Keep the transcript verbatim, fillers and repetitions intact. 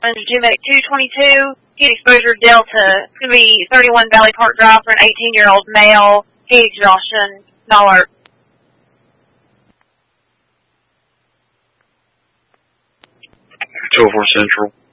two medic two twenty-two. Heat exposure delta. It's going to be thirty-one Valley Park Drive for an eighteen-year-old male. Heat exhaustion. No alert. two oh four Central.